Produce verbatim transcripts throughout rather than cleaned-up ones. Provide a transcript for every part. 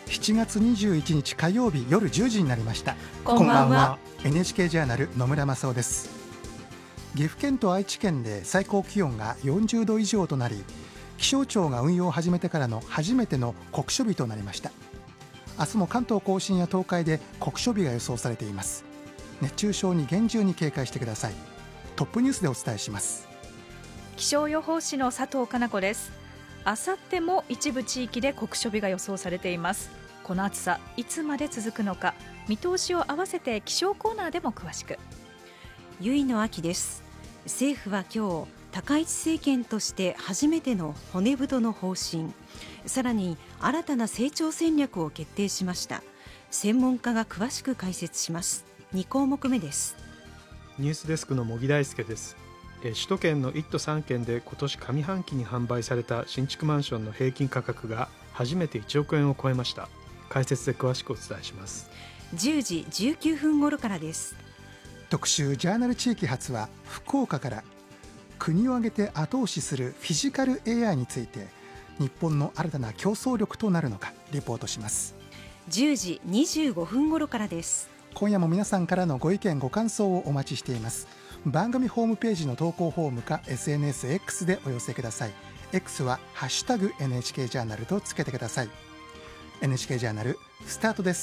しちがつにじゅういちにち火曜日夜じゅうじになりました。 こんばんは。 エヌエイチケー ジャーナル野村正夫です。岐阜県と愛知県で最高気温がよんじゅうど以上となり、気象庁が運用を始めてからの初めての酷暑日となりました。明日も関東甲信や東海で酷暑日が予想されています。熱中症に厳重に警戒してください。トップニュースでお伝えします。 気象予報士の佐藤かな子です。あさっても一部地域で酷暑日が予想されています。この暑さいつまで続くのか、見通しを合わせて気象コーナーでも詳しく。 ゆいの秋です。政府は今日、高市政権として初めての骨太の方針、さらに新たな成長戦略を決定しました。専門家が詳しく解説します。にこうもくめです。 ニュースデスクの茂木大輔です。首都圏のいっ都さんけんで今年上半期に販売された新築マンションの平均価格が初めていちおくえんを超えました。解説で詳しくお伝えします。 じゅうじじゅうきゅうふん頃からです。 特集ジャーナル地域発は福岡から、国を挙げて後押しするフィジカル エーアイ について日本の新たな競争力となるのかリポートします。 じゅうじにじゅうごふん頃からです。 今夜も皆さんからのご意見ご感想をお待ちしています。番組ホームページの投稿フォームか エスエヌエスエックス でお寄せください。 X はハッシュタグ エヌエイチケー ジャーナルとつけてください。 エヌエイチケー ジャーナルスタートです。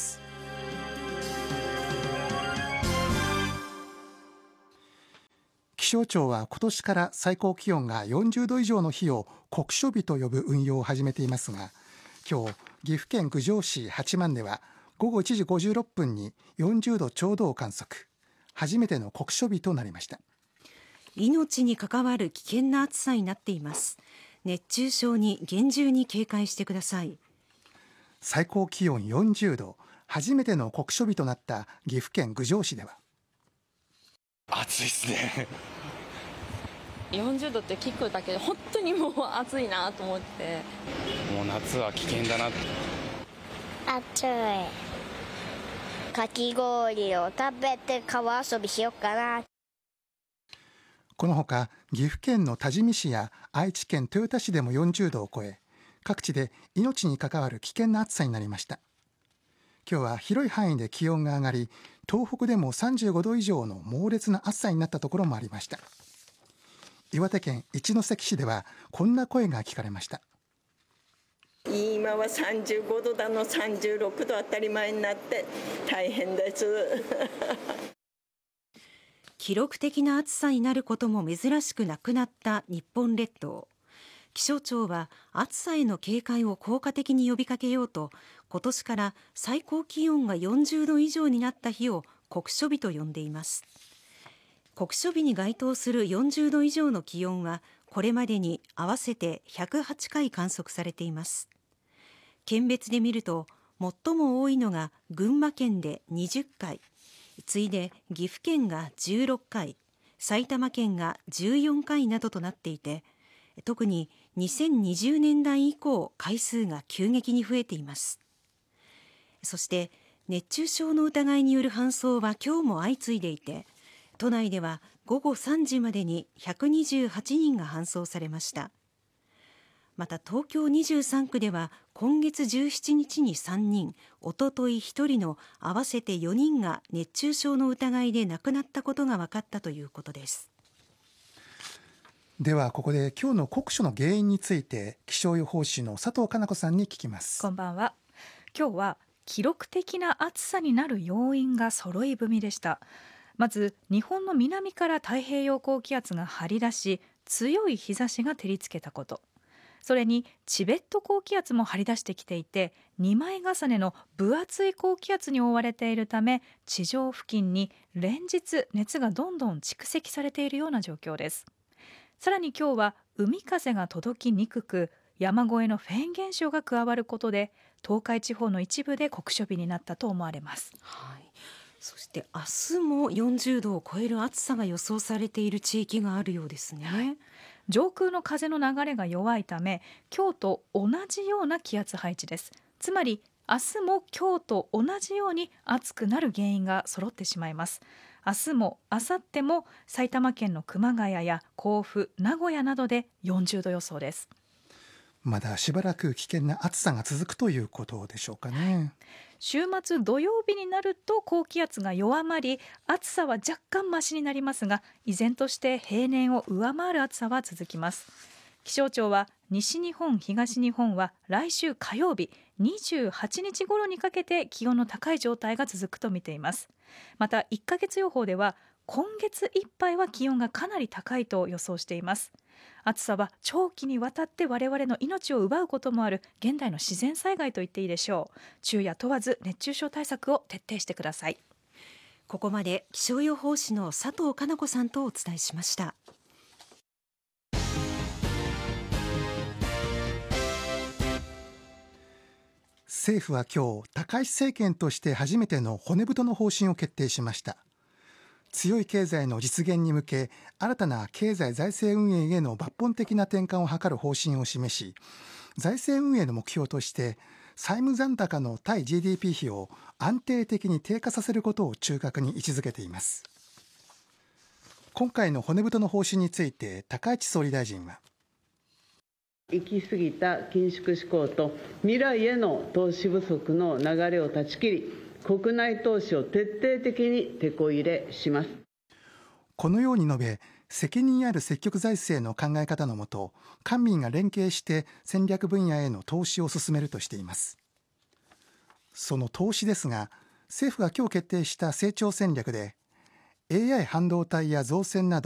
気象庁は今年から最高気温がよんじゅうど以上の日を酷暑日と呼ぶ運用を始めていますが、今日岐阜県郡上市八幡ではごごいちじごじゅうろっぷんによんじゅうどちょうどを観測。初めての酷暑日となりました。 命に関わる危険な暑さになっています。熱中症に厳重に警戒してください。 最高気温よんじゅうど、初めての酷暑日となった岐阜県郡上市では、 暑いですね。 よんじゅうどって聞くだけで本当にもう暑いなと思って、 もう夏は危険だなって。 暑い。かき氷を食べて川遊びしようかな。 このほか岐阜県の多治見市や愛知県豊田市でもよんじゅうどを超え、各地で命に関わる危険な暑さになりました。今日は広い範囲で気温が上がり、東北でもさんじゅうごど以上の猛烈な暑さになったところもありました。岩手県一関市ではこんな声が聞かれました。 今はさんじゅうごどだのさんじゅうろくど当たり前になって大変です記録的な暑さになることも珍しくなくなった日本列島。気象庁は暑さへの警戒を効果的に呼びかけようと、今年から最高気温がよんじゅうど以上になった日を酷暑日と呼んでいます。酷暑日に該当するよんじゅうど以上の気温はこれまでに合わせてひゃくはちかい観測されています。県別で見ると最も多いのが群馬県でにじゅっかい、次いで岐阜県がじゅうろっかい、埼玉県がじゅうよんかいなどとなっていて、特ににせんにじゅうねんだい以降回数が急激に増えています。そして熱中症の疑いによる搬送は今日も相次いでいて、都内ではごごさんじまでにひゃくにじゅうはちにんが搬送されました。また東京にじゅうさんくでは今月じゅうしちにちにさんにん、おとといひとりの合わせてよにんが熱中症の疑いで亡くなったことが分かったということです。 ではここで今日の酷暑の原因について気象予報士の佐藤かな子さんに聞きます。 こんばんは。今日は記録的な暑さになる要因が揃い踏みでした。まず日本の南から太平洋高気圧が張り出し、強い日差しが照りつけたこと、それにチベット高気圧も張り出してきていて、にまい重ねの分厚い高気圧に覆われているため、地上付近に連日熱がどんどん蓄積されているような状況です。さらに今日は海風が届きにくく、山越えのフェーン現象が加わることで東海地方の一部で酷暑日になったと思われます。 はい、そして明日もよんじゅうどを超える暑さが予想されている地域があるようですね。 はい、上空の風の流れが弱いため今日と同じような気圧配置です。つまり明日も今日と同じように暑くなる原因が揃ってしまいます。明日も明後日も埼玉県の熊谷や甲府、名古屋などでよんじゅうど予想です。 まだしばらく危険な暑さが続くということでしょうかね。 週末土曜日になると高気圧が弱まり、暑さは若干マシになりますが、依然として平年を上回る暑さは続きます。気象庁は西日本東日本は来週火曜日にじゅうはちにち頃にかけて気温の高い状態が続くと見ています。またいっかげつ予報では今月いっぱいは気温がかなり高いと予想しています。暑さは長期にわたって我々の命を奪うこともある現代の自然災害と言っていいでしょう。昼夜問わず熱中症対策を徹底してください。 ここまで気象予報士の佐藤かな子さんとお伝えしました。 政府は今日、高市政権として初めての骨太の方針を決定しました。強い経済の実現に向け、新たな経済財政運営への抜本的な転換を図る方針を示し、財政運営の目標として債務残高の対 ジーディーピー 比を安定的に低下させることを中核に位置づけています。今回の骨太の方針について高市総理大臣は、 行き過ぎた緊縮志向と未来への投資不足の流れを断ち切り、国内投資を徹底的にテコ入れします。 このように述べ、責任ある積極財政の考え方のもと、官民が連携して戦略分野への投資を進めるとしています。その投資ですが、政府が今日決定した成長戦略で エーアイ 半導体や造船など